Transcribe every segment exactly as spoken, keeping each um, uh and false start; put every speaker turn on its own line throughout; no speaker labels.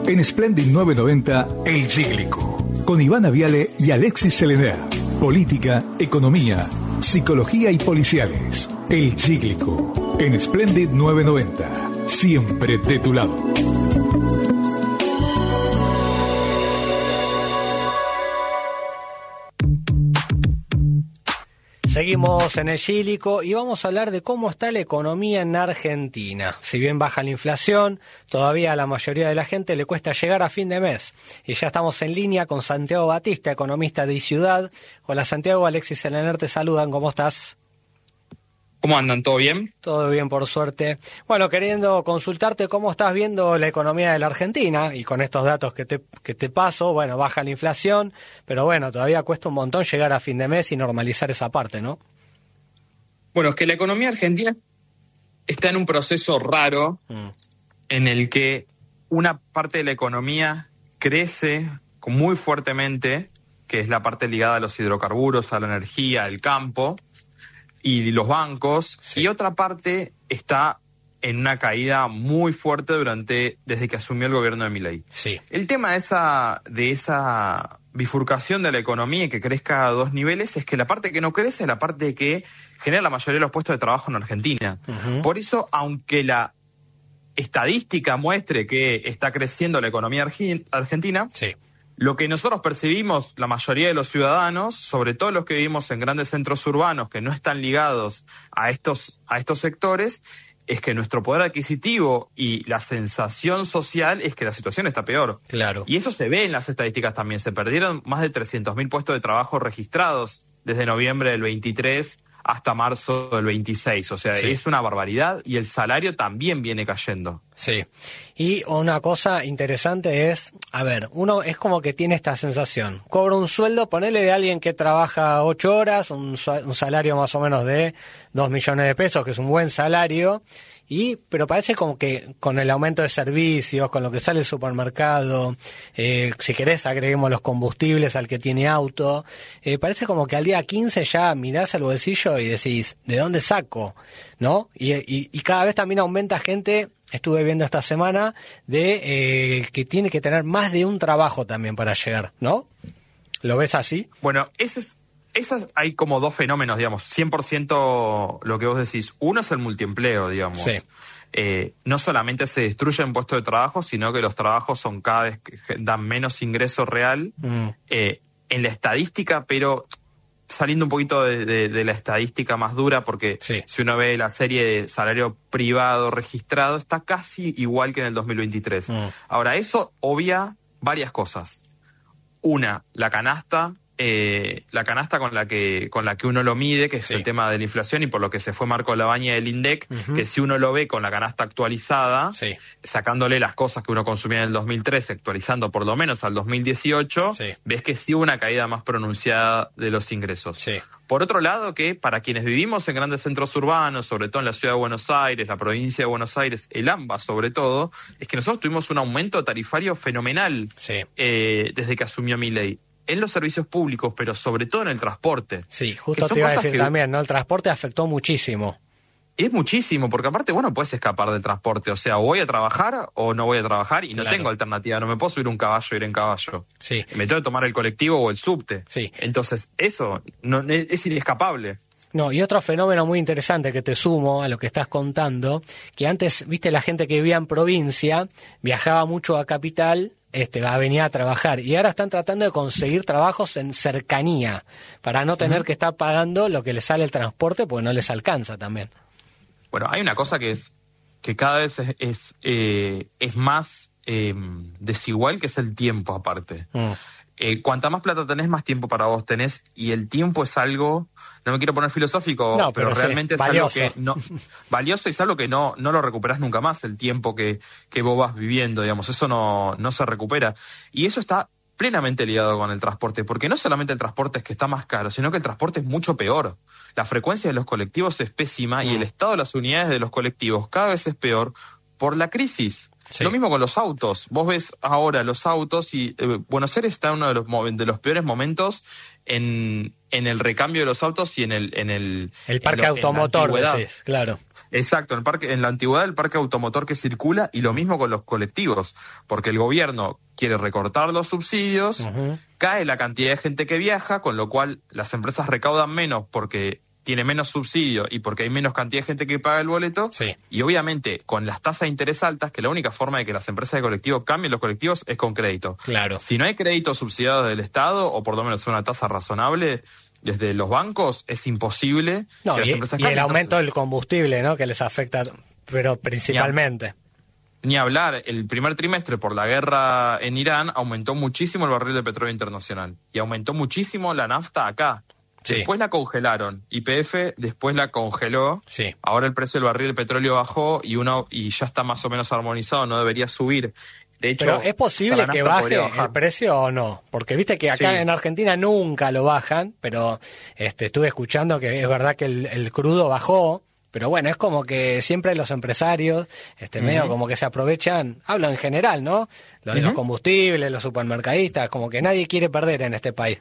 En Splendid novecientos noventa, El Cíclico. Con Ivana Viale y Alexis Selená. Política, economía, psicología y policiales. El Cíclico. En Splendid novecientos noventa. Siempre de tu lado.
Seguimos en El Cíclico y vamos a hablar de cómo está la economía en Argentina. Si bien baja la inflación, todavía a la mayoría de la gente le cuesta llegar a fin de mes. Y ya estamos en línea con Santiago Batista, economista de iCiudad. Hola Santiago, Alexis Selener te saludan, ¿cómo estás?
¿Cómo andan? ¿Todo bien?
Todo bien, por suerte. Bueno, queriendo consultarte cómo estás viendo la economía de la Argentina, y con estos datos que te, que te paso, bueno, baja la inflación, pero bueno, todavía cuesta un montón llegar a fin de mes y normalizar esa parte, ¿no?
Bueno, es que la economía argentina está en un proceso raro mm. en el que una parte de la economía crece muy fuertemente, que es la parte ligada a los hidrocarburos, a la energía, al campo, y los bancos, sí. Y otra parte está en una caída muy fuerte durante desde que asumió el gobierno de Milei.
Sí.
El tema de esa, de esa bifurcación de la economía y que crezca a dos niveles es que la parte que no crece es la parte que genera la mayoría de los puestos de trabajo en Argentina. Uh-huh. Por eso, aunque la estadística muestre que está creciendo la economía argi- argentina,
sí.
Lo que nosotros percibimos, la mayoría de los ciudadanos, sobre todo los que vivimos en grandes centros urbanos que no están ligados a estos, a estos sectores, es que nuestro poder adquisitivo y la sensación social es que la situación está peor.
Claro.
Y eso se ve en las estadísticas también. Se perdieron más de trescientos mil puestos de trabajo registrados desde noviembre del veintitrés hasta marzo del veintiséis. O sea, sí. Es una barbaridad y el salario también viene cayendo.
Sí. Y una cosa interesante es, a ver, uno es como que tiene esta sensación. Cobra un sueldo, ponele de alguien que trabaja ocho horas, un, un salario más o menos de dos millones de pesos, que es un buen salario, y pero parece como que con el aumento de servicios, con lo que sale el supermercado, eh, si querés agreguemos los combustibles al que tiene auto, eh, parece como que al día quince ya mirás al bolsillo y decís, ¿de dónde saco? ¿No? Y, y, y cada vez también aumenta gente, estuve viendo esta semana, de eh, que tiene que tener más de un trabajo también para llegar, ¿no? ¿Lo ves así?
Bueno, ese es Esas hay como dos fenómenos, digamos, cien por ciento lo que vos decís. Uno es el multiempleo, digamos.
Sí.
Eh, no solamente se destruyen puestos de trabajo, sino que los trabajos son cada vez que dan menos ingreso real mm. eh, en la estadística, pero saliendo un poquito de, de, de la estadística más dura, porque
sí.
Si uno ve la serie de salario privado registrado, está casi igual que en el dos mil veintitrés. Mm. Ahora, eso obvia varias cosas. Una, la canasta. Eh, la canasta con la que con la que uno lo mide, que es sí. el tema de la inflación, y por lo que se fue Marco Labaña del INDEC, uh-huh. que si uno lo ve con la canasta actualizada,
sí.
sacándole las cosas que uno consumía en el dos mil trece, actualizando por lo menos al dos mil dieciocho,
sí.
ves que sí hubo una caída más pronunciada de los ingresos.
Sí.
Por otro lado, que para quienes vivimos en grandes centros urbanos, sobre todo en la ciudad de Buenos Aires, la provincia de Buenos Aires, el AMBA sobre todo, es que nosotros tuvimos un aumento tarifario fenomenal
sí.
eh, desde que asumió Milei. En los servicios públicos, pero sobre todo en el transporte.
Sí, justo te iba a decir que... también, ¿no? El transporte afectó muchísimo.
Es muchísimo, porque aparte vos no puedes escapar del transporte. O sea, o voy a trabajar o no voy a trabajar y
claro.
no tengo alternativa. No me puedo subir un caballo e ir en caballo.
Sí.
Me tengo que tomar el colectivo o el subte.
Sí.
Entonces, eso no, es inescapable.
No, y otro fenómeno muy interesante que te sumo a lo que estás contando, que antes, viste, la gente que vivía en provincia viajaba mucho a capital, este, va a venir a trabajar, y ahora están tratando de conseguir trabajos en cercanía para no tener uh-huh. que estar pagando lo que les sale el transporte, porque no les alcanza también.
Bueno, hay una cosa que es que cada vez es es, eh, es más eh, desigual, que es el tiempo aparte. Uh. Eh, cuanta más plata tenés, más tiempo para vos tenés, y el tiempo es algo, no me quiero poner filosófico,
no,
pero, pero realmente
sí,
es
valioso.
algo que no, valioso, y es algo que no, no lo recuperás nunca más, el tiempo que, que vos vas viviendo, digamos, eso no, no se recupera. Y eso está plenamente ligado con el transporte, porque no solamente el transporte es que está más caro, sino que el transporte es mucho peor. La frecuencia de los colectivos es pésima, mm. y el estado de las unidades de los colectivos cada vez es peor por la crisis. Sí. Lo mismo con los autos. Vos ves ahora los autos y eh, Buenos Aires está en uno de los, de los peores momentos en, en el recambio de los autos y en el... En el,
el parque
en lo,
automotor,
en
decís, claro.
Exacto, en, el parque, en la antigüedad el parque automotor que circula, y lo mismo con los colectivos, porque el gobierno quiere recortar los subsidios, uh-huh. cae la cantidad de gente que viaja, con lo cual las empresas recaudan menos porque tiene menos subsidio y porque hay menos cantidad de gente que paga el boleto,
sí.
y obviamente con las tasas de interés altas, que la única forma de que las empresas de colectivos cambien los colectivos es con crédito.
Claro.
Si no hay crédito subsidiado del Estado, o por lo menos una tasa razonable desde los bancos, es imposible
no,
que las
y,
empresas
y
cambien.
el aumento del combustible, ¿no? Que les afecta, pero principalmente.
Ni hablar, el primer trimestre por la guerra en Irán aumentó muchísimo el barril de petróleo internacional y aumentó muchísimo la nafta acá. Sí. Después la congelaron, Y P F después la congeló,
sí.
Ahora el precio del barril de petróleo bajó y uno y ya está más o menos armonizado, no debería subir. De hecho,
pero ¿es posible que baje el precio o no? Porque viste que acá sí. en Argentina nunca lo bajan, pero este, estuve escuchando que es verdad que el, el crudo bajó, pero bueno, es como que siempre los empresarios este, uh-huh. medio como que se aprovechan, hablo en general, ¿no? Lo de uh-huh. los combustibles, los supermercadistas, como que nadie quiere perder en este país.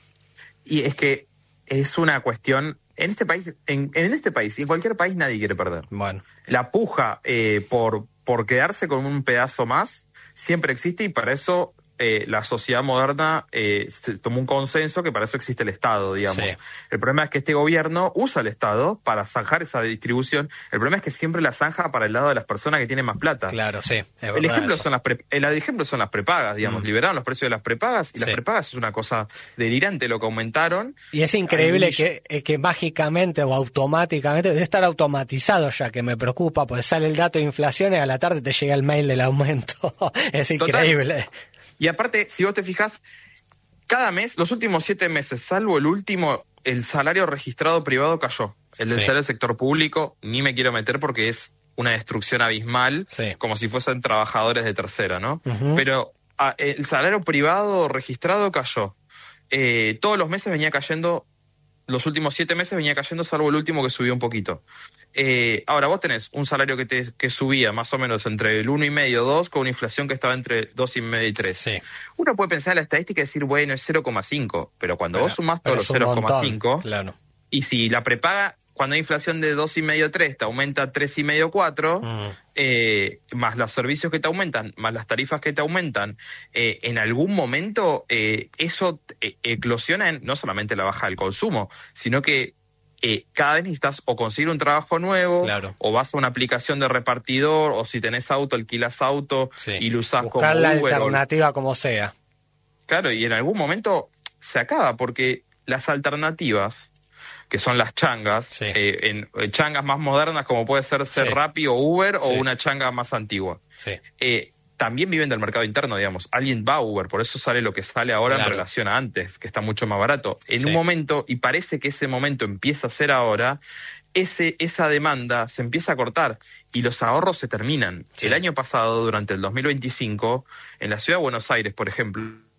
Y es que es una cuestión, en este país, en, en este país y en cualquier país nadie quiere perder.
Bueno.
La puja eh, por, por quedarse con un pedazo más siempre existe, y para eso eh, la sociedad moderna eh, se tomó un consenso que para eso existe el Estado, digamos.
Sí.
El problema es que este gobierno usa el Estado para zanjar esa distribución. El problema es que siempre la zanja para el lado de las personas que tienen más plata.
Claro, sí. Es
el, ejemplo son las pre, el ejemplo son las prepagas, digamos. Mm. Liberaron los precios de las prepagas y
sí.
las prepagas es una cosa delirante lo que aumentaron.
Y es increíble que, que mágicamente o automáticamente, debe estar automatizado ya, que me preocupa, pues sale el dato de inflación y a la tarde te llega el mail del aumento. Es increíble.
Total. Y aparte, si vos te fijas, cada mes, los últimos siete meses, salvo el último, el salario registrado privado cayó. El del sí. salario del sector público, ni me quiero meter porque es una destrucción abismal,
sí.
como si fuesen trabajadores de tercera, ¿no?
Uh-huh.
Pero a, el salario privado registrado cayó. Eh, todos los meses venía cayendo, los últimos siete meses venía cayendo, salvo el último que subió un poquito. Eh, ahora, vos tenés un salario que te que subía más o menos entre el uno y medio, dos, con una inflación que estaba entre dos y medio y tres.
Sí.
Uno puede pensar en la estadística y decir, bueno, es cero coma cinco, pero cuando
pero,
vos sumás todos los cero coma cinco,
claro.
y si la prepaga, cuando hay inflación de dos y medio, tres, te aumenta tres y medio, cuatro,
mm.
eh, más los servicios que te aumentan, más las tarifas que te aumentan, eh, en algún momento eh, eso eh, eclosiona en no solamente la baja del consumo, sino que Eh, cada vez necesitas o conseguir un trabajo nuevo,
claro.
o vas a una aplicación de repartidor, o si tenés auto, alquilas auto
sí.
y lo usás como
buscar la
Uber,
alternativa
o...
como sea.
Claro, y en algún momento se acaba, porque las alternativas, que son las changas,
sí.
eh, en, en changas más modernas como puede ser ser
sí.
Rappi o Uber,
sí.
o una changa más antigua,
sí.
eh, también viven del mercado interno, digamos. Alguien va a Uber, por eso sale lo que sale ahora
claro.
en relación a antes, que está mucho más barato. En
sí.
un momento, y parece que ese momento empieza a ser ahora, ese esa demanda se empieza a cortar y los ahorros se terminan.
Sí.
El año pasado, durante el dos mil veinticinco, en la ciudad de Buenos Aires, por ejemplo,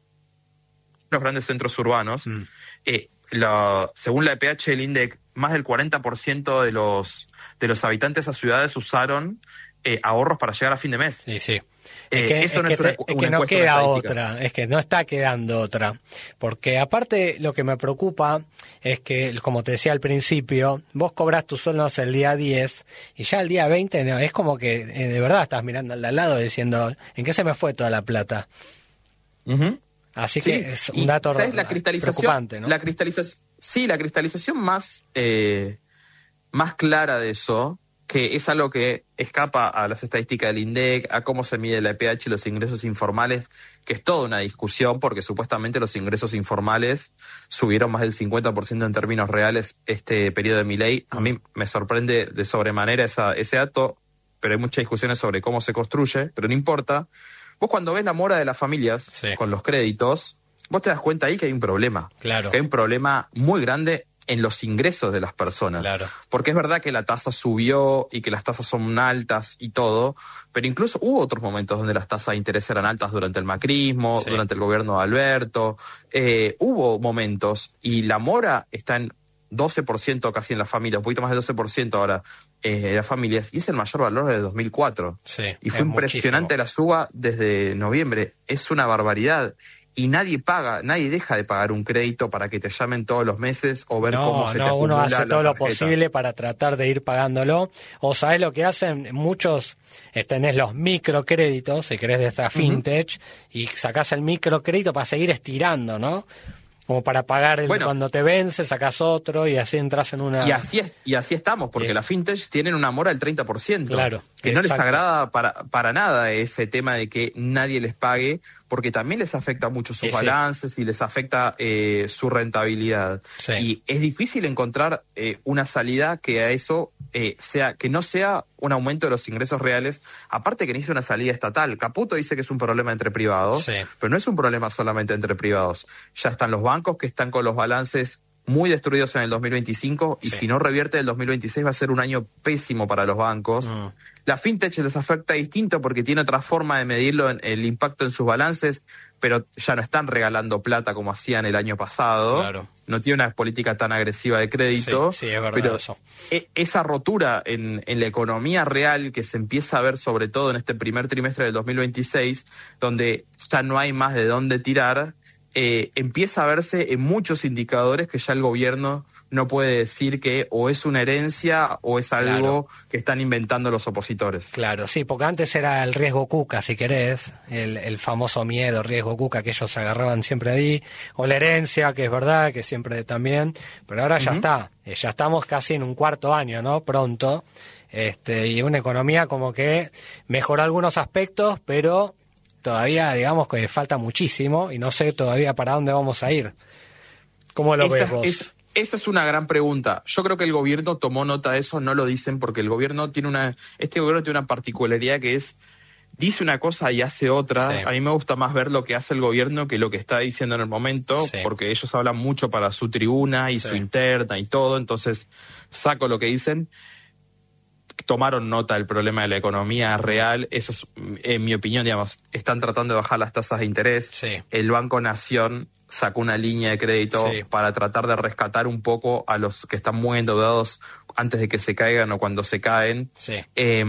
los grandes centros urbanos,
mm.
eh, la, según la E P H del INDEC, más del cuarenta por ciento de los, de los habitantes de esas ciudades usaron eh, ahorros para llegar a fin de mes.
Sí, sí.
Eh,
es que,
eso
es
no
que,
es una,
te, es
una
que no
encuesta,
queda
una
otra, es que no está quedando otra. Porque aparte lo que me preocupa es que, como te decía al principio, vos cobrás tus sueldos el día diez y ya el día veinte no, es como que eh, de verdad estás mirando al de al lado diciendo, ¿en qué se me fue toda la plata?
Uh-huh.
Así
sí.
que es un dato
¿sabes? La cristalización,
preocupante, ¿no?
La cristalización, sí, la cristalización más, eh, más clara de eso, que es algo que escapa a las estadísticas del INDEC, a cómo se mide la E P H y los ingresos informales, que es toda una discusión, porque supuestamente los ingresos informales subieron más del cincuenta por ciento en términos reales este periodo de Milei. A mí me sorprende de sobremanera esa, ese dato, pero hay muchas discusiones sobre cómo se construye, pero no importa. Vos cuando ves la mora de las familias
sí.
con los créditos, vos te das cuenta ahí que hay un problema.
Claro.
Que hay un problema muy grande en los ingresos de las personas.
Claro.
Porque es verdad que la tasa subió y que las tasas son altas y todo, pero incluso hubo otros momentos donde las tasas de interés eran altas durante el macrismo,
sí.
durante el gobierno de Alberto. Eh, hubo momentos y la mora está en doce por ciento casi en las familias, un poquito más de doce por ciento ahora eh, de las familias, y es el mayor valor desde dos mil cuatro.
Sí,
y fue impresionante muchísimo. La suba desde noviembre. Es una barbaridad. y nadie paga, nadie deja de pagar un crédito para que te llamen todos los meses o ver
no,
cómo se
no,
te acumula
uno hace
la
todo lo
tarjeta.
posible para tratar de ir pagándolo. O sabés lo que hacen muchos, eh, tenés los microcréditos, si querés de esta fintech, uh-huh. y sacás el microcrédito para seguir estirando, ¿no? Como para pagar el, bueno, cuando te vence, sacás otro y así entras en una...
Y así es, y así estamos, porque
Bien.
las fintech tienen una mora del treinta por ciento.
Claro,
que no
exacto.
les agrada para, para nada ese tema de que nadie les pague, porque también les afecta mucho sus sí, balances sí. y les afecta eh, su rentabilidad.
Sí.
Y es difícil encontrar eh, una salida que a eso eh, sea, que no sea un aumento de los ingresos reales, aparte que necesita una salida estatal. Caputo dice que es un problema entre privados,
sí.
pero no es un problema solamente entre privados. Ya están los bancos que están con los balances muy destruidos en el dos mil veinticinco y sí. si no revierte el dos mil veintiséis va a ser un año pésimo para los bancos. Mm. La fintech les afecta distinto porque tiene otra forma de medirlo, en, el impacto en sus balances, pero ya no están regalando plata como hacían el año pasado.
Claro.
No tiene una política tan agresiva de crédito.
Sí, sí, es verdad
pero
eso.
E- esa rotura en, en la economía real que se empieza a ver sobre todo en este primer trimestre del dos mil veintiséis, donde ya no hay más de dónde tirar, Eh, empieza a verse en muchos indicadores que ya el gobierno no puede decir que o es una herencia o es algo
claro.
que están inventando los opositores.
Claro, sí, porque antes era el riesgo Cuca, si querés, el, el famoso miedo, riesgo Cuca, que ellos se agarraban siempre ahí, o la herencia, que es verdad, que siempre también, pero ahora ya uh-huh. está, eh, ya estamos casi en un cuarto año, ¿no? Pronto, este, y una economía como que mejoró algunos aspectos, pero todavía, digamos, que falta muchísimo y no sé todavía para dónde vamos a ir. ¿Cómo lo
esa,
ves vos?
Es, esa es una gran pregunta. Yo creo que el gobierno tomó nota de eso, no lo dicen porque el gobierno tiene una... Este gobierno tiene una particularidad que es... Dice una cosa y hace otra. Sí. A mí me gusta más ver lo que hace el gobierno que lo que está diciendo en el momento, sí. porque ellos hablan mucho para su tribuna y sí. su interna y todo, entonces saco lo que dicen. Tomaron nota del problema de la economía real, eso es, en mi opinión, digamos, están tratando de bajar las tasas de interés.
Sí.
El Banco Nación sacó una línea de crédito sí. para tratar de rescatar un poco a los que están muy endeudados antes de que se caigan o cuando se caen.
Sí.
Eh,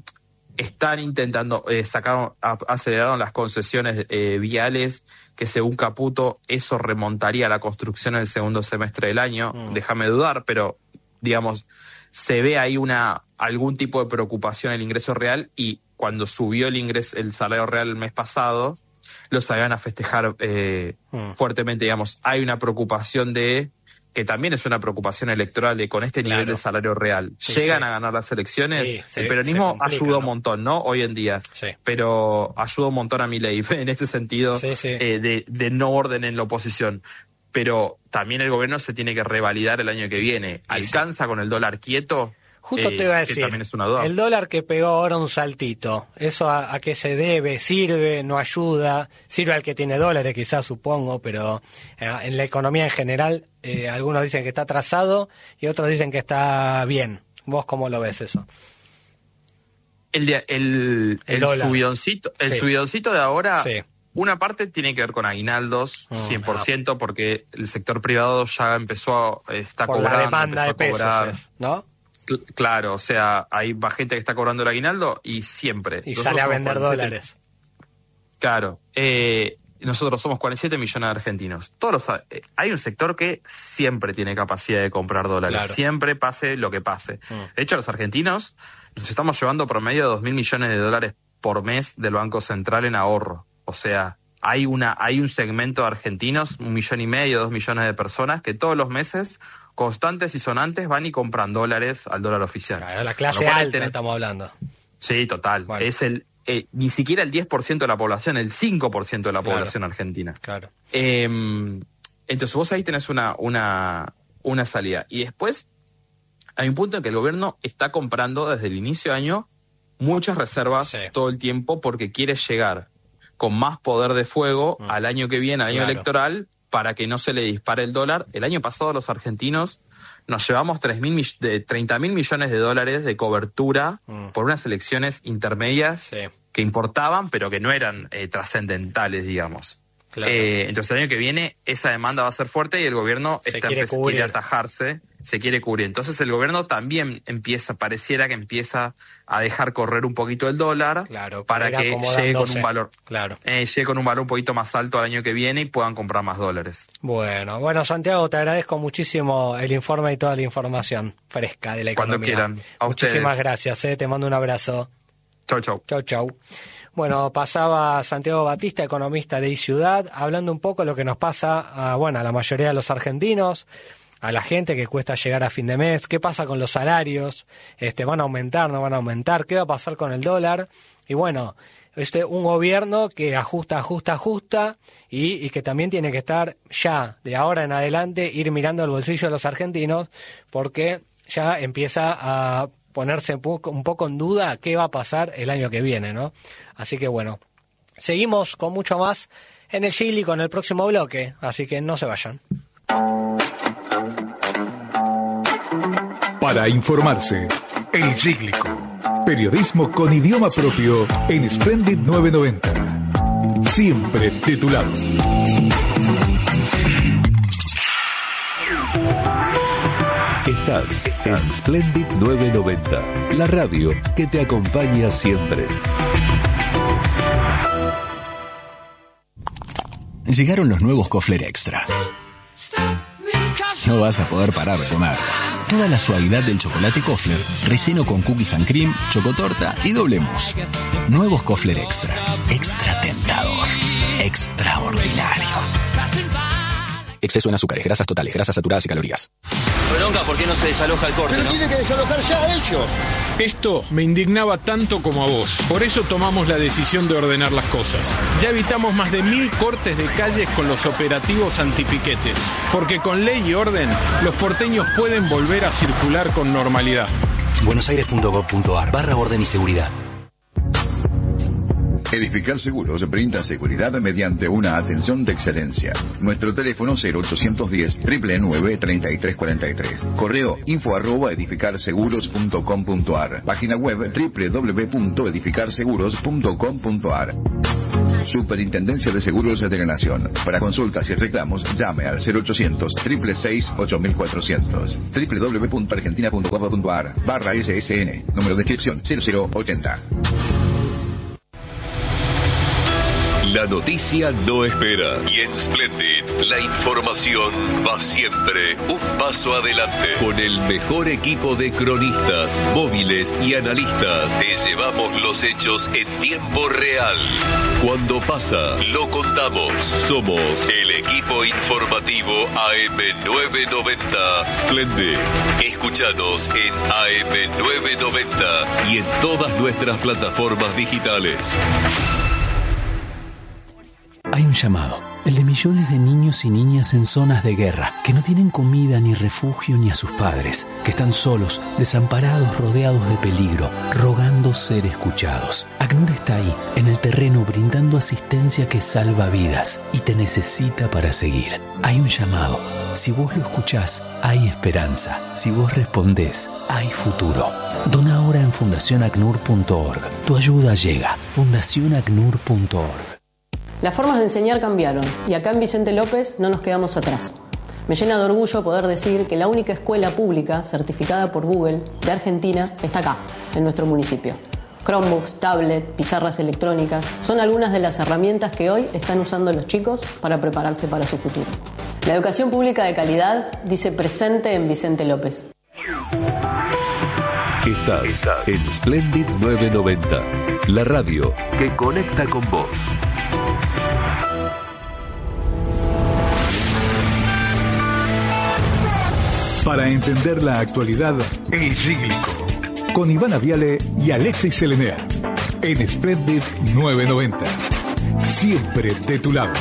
están intentando, eh, sacaron, aceleraron las concesiones eh, viales, que según Caputo eso remontaría la construcción en el segundo semestre del año. Mm. Déjame dudar, pero digamos... se ve ahí una algún tipo de preocupación en el ingreso real y cuando subió el ingreso el salario real el mes pasado lo salían a festejar eh, mm. fuertemente, digamos. Hay una preocupación de que también es una preocupación electoral de con este nivel claro. de salario real sí, llegan sí. a ganar las elecciones. Sí, el se, peronismo se complica, ayuda ¿no? un montón, ¿no? Hoy en día,
sí.
pero ayuda un montón a Milei en este sentido
sí, sí.
Eh, de, de no orden en la oposición. Pero también el gobierno se tiene que revalidar el año que viene. ¿Alcanza sí. con el dólar quieto?
Justo
eh,
te iba a decir,
que también es una duda.
El dólar que pegó ahora un saltito, ¿eso a, a qué se debe? ¿Sirve? ¿No ayuda? Sirve al que tiene dólares quizás, supongo, pero eh, en la economía en general eh, algunos dicen que está atrasado y otros dicen que está bien. ¿Vos cómo lo ves eso?
El, de, el, el, el subidoncito, el sí. subidoncito de ahora...
Sí.
Una parte tiene que ver con aguinaldos, cien por ciento, oh, porque el sector privado ya empezó, a, está
por
cobrando,
la demanda
empezó
de
a cobrar.
Pesos, ¿no?
C- claro, o sea, hay va gente que está cobrando el aguinaldo y siempre.
Y sale a vender cuarenta y siete dólares.
Claro. Eh, nosotros somos cuarenta y siete millones de argentinos. Todos los, eh, hay un sector que siempre tiene capacidad de comprar dólares.
Claro.
Siempre pase lo que pase.
Mm.
De hecho, los argentinos nos estamos llevando promedio de dos mil millones de dólares por mes del Banco Central en ahorro. O sea, hay una hay un segmento de argentinos, un millón y medio, dos millones de personas, que todos los meses, constantes y sonantes, van y compran dólares al dólar oficial.
Claro, la clase alta tenés... estamos hablando.
Sí, total.
Bueno.
Es el eh, ni siquiera el diez por ciento de la población, el cinco por ciento de la
claro.
población argentina.
Claro.
Eh, entonces vos ahí tenés una, una, una salida. Y después hay un punto en que el gobierno está comprando desde el inicio de año muchas reservas sí. todo el tiempo porque quiere llegar con más poder de fuego mm. al año que viene, al año
claro.
electoral, para que no se le dispare el dólar. El año pasado los argentinos nos llevamos treinta mil millones de dólares de cobertura mm. por unas elecciones intermedias
sí.
que importaban, pero que no eran eh, trascendentales, digamos. Claro. Eh, entonces el año que viene esa demanda va a ser fuerte y el gobierno
se
está
quiere,
empe- quiere atajarse, se quiere cubrir. Entonces el gobierno también empieza, pareciera que empieza a dejar correr un poquito el dólar,
claro,
para que llegue con un valor,
claro.
eh, llegue con un valor un poquito más alto al año que viene y puedan comprar más dólares.
Bueno, bueno, Santiago, te agradezco muchísimo el informe y toda la información fresca de la economía.
Cuando quieran. A
Muchísimas
ustedes.
gracias, eh, te mando un abrazo.
Chau, chau.
Chau, chau. Bueno, pasaba Santiago Batista, economista de iCiudad, hablando un poco de lo que nos pasa a, bueno, a la mayoría de los argentinos, a la gente que cuesta llegar a fin de mes, qué pasa con los salarios, este, van a aumentar, no van a aumentar, qué va a pasar con el dólar, y bueno, este, un gobierno que ajusta, ajusta, ajusta, y, y que también tiene que estar ya, de ahora en adelante, ir mirando el bolsillo de los argentinos, porque ya empieza a ponerse un poco, un poco en duda qué va a pasar el año que viene, ¿no? Así que bueno, seguimos con mucho más en el Gigli con el próximo bloque, así que no se vayan.
Para informarse, El Cíclico. Periodismo con idioma propio en Splendid novecientos noventa. Siempre de tu lado.
Estás en Splendid novecientos noventa, la radio que te acompaña siempre.
Llegaron los nuevos Kofler Extra. No vas a poder parar de comer. Toda la suavidad del chocolate Kofler, relleno con cookies and cream, chocotorta y doble mousse. Nuevos Kofler Extra. Extra tentador. Extraordinario. Exceso en azúcares, grasas totales, grasas saturadas y calorías.
Bronca, ¿por qué no se desaloja el corte?
Pero
¿no?
tienen que desalojar ya ellos.
Esto me indignaba tanto como a vos. Por eso tomamos la decisión de ordenar las cosas. Ya evitamos más de mil cortes de calles con los operativos antipiquetes. Porque con ley y orden, los porteños pueden volver a circular con normalidad.
buenosaires.gov.ar barra orden y seguridad.
Edificar Seguros brinda seguridad mediante una atención de excelencia. Nuestro teléfono cero ochocientos diez, nueve nueve, treinta y tres cuarenta y tres. Correo info arroba edificarseguros punto com punto ar. Página web doble u doble u doble u punto edificarseguros punto com punto ar. Superintendencia de Seguros de la Nación. Para consultas y reclamos, llame al cero ochocientos, seis seis seis, ocho cuatrocientos. doble u doble u doble u punto argentina punto gov punto ar barra S S N. Número de inscripción cero cero ochenta.
La noticia no espera y en Splendid la información va siempre un paso adelante. Con el mejor equipo de cronistas, móviles y analistas, te llevamos los hechos en tiempo real. Cuando pasa, lo contamos. Somos el equipo informativo A M novecientos noventa Splendid. Escúchanos en A M novecientos noventa y en todas nuestras plataformas digitales.
Hay un llamado, el de millones de niños y niñas en zonas de guerra, que no tienen comida ni refugio ni a sus padres, que están solos, desamparados, rodeados de peligro, rogando ser escuchados. ACNUR está ahí, en el terreno, brindando asistencia que salva vidas y te necesita para seguir. Hay un llamado. Si vos lo escuchás, hay esperanza. Si vos respondés, hay futuro. Dona ahora en fundación acnur punto org. Tu ayuda llega. fundación acnur punto org.
Las formas de enseñar cambiaron y acá en Vicente López no nos quedamos atrás. Me llena de orgullo poder decir que la única escuela pública certificada por Google de Argentina está acá, en nuestro municipio. Chromebooks, tablet, pizarras electrónicas son algunas de las herramientas que hoy están usando los chicos para prepararse para su futuro. La educación pública de calidad dice presente en Vicente López.
Estás en Splendid novecientos noventa, la radio que conecta con vos.
Para entender la actualidad, El Cíclico, con Ivana Viale y Alexis Selenea, en Splendid novecientos noventa. Siempre de tu lado.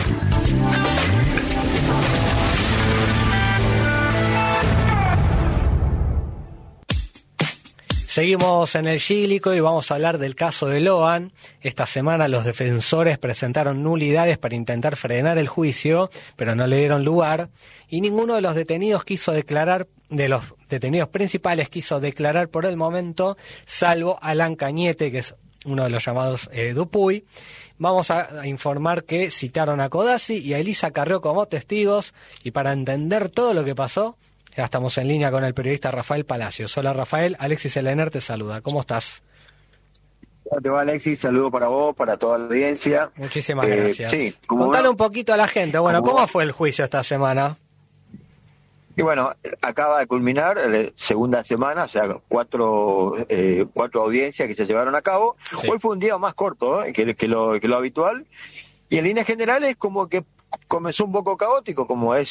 Seguimos en el Cíclico y vamos a hablar del caso de Loan. Esta semana los defensores presentaron nulidades para intentar frenar el juicio, pero no le dieron lugar. Y ninguno de los detenidos quiso declarar, de los detenidos principales quiso declarar por el momento, salvo Alan Cañete, que es uno de los llamados eh, Dupuy. Vamos a, a informar que citaron a Codazzi y a Elisa Carrió como testigos, y para entender todo lo que pasó, ya estamos en línea con el periodista Rafael Palacios. Hola Rafael, Alexis Selener te saluda. ¿Cómo estás?
¿Cómo te va, Alexis? Saludo para vos, para toda la audiencia.
Muchísimas
eh,
gracias.
Sí,
Contale
uno,
un poquito a la gente. Bueno, ¿cómo
uno,
fue el juicio esta semana?
Y bueno, acaba de culminar la segunda semana, o sea, cuatro eh, cuatro audiencias que se llevaron a cabo. Sí. Hoy fue un día más corto ¿eh? que, que, lo, que lo habitual. Y en líneas generales como que comenzó un poco caótico, como es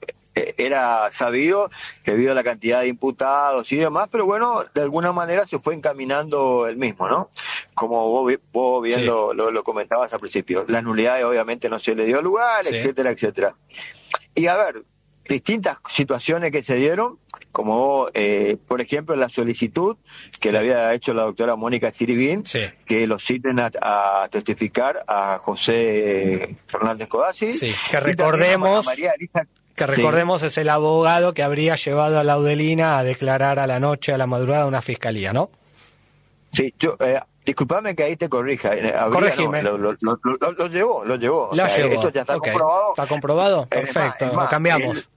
era sabido, debido a la cantidad de imputados y demás, pero bueno, de alguna manera se fue encaminando el mismo, ¿no? Como vos, vos bien sí. lo, lo, lo comentabas al principio. Las nulidades obviamente no se le dio lugar, sí. etcétera, etcétera. Y a ver, distintas situaciones que se dieron, como eh, por ejemplo la solicitud que sí. le había hecho la doctora Mónica Siribín, sí. que lo citen a, a testificar a José Fernández Codazzi.
Sí, que recordemos... A María Elisa, que recordemos sí. es el abogado que habría llevado a Laudelina a declarar a la noche, a la madrugada, una fiscalía, ¿no?
Sí, yo... Eh, Disculpame que ahí te corrija.
Corregime.
No, lo, lo, lo, lo, lo llevó, lo llevó.
Lo o sea, llevó.
Esto ya está
okay.
comprobado.
¿Está comprobado? Perfecto,
es más,
lo cambiamos.
Él,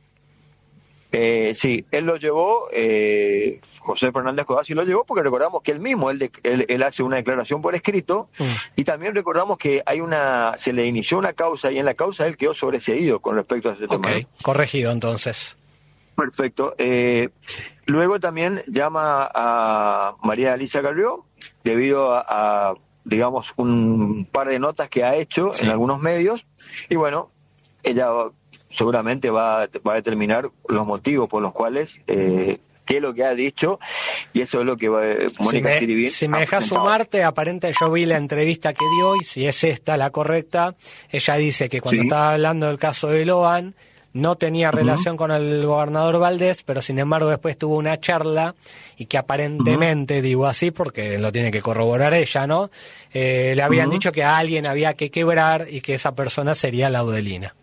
eh, sí, él lo llevó, eh, José Fernández Codazzi lo llevó porque recordamos que él mismo, él, de, él, él hace una declaración por escrito mm. y también recordamos que hay una, se le inició una causa y en la causa él quedó sobreseído con respecto a ese tema.
Ok, corregido entonces.
Perfecto. Eh, luego también llama a María Elisa Carrió debido a, a, digamos, un par de notas que ha hecho sí. en algunos medios, y bueno, ella seguramente va, va a determinar los motivos por los cuales, eh, qué es lo que ha dicho, y eso es lo que va, Mónica Siribín.
Si me dejas sumarte, aparente, yo vi la entrevista que dio, y si es esta la correcta, ella dice que cuando sí. estaba hablando del caso de Loan, no tenía relación uh-huh. con el gobernador Valdés, pero sin embargo después tuvo una charla y que aparentemente, uh-huh. digo así porque lo tiene que corroborar ella, ¿no? Eh, le habían uh-huh. dicho que a alguien había que quebrar y que esa persona sería Laudelina.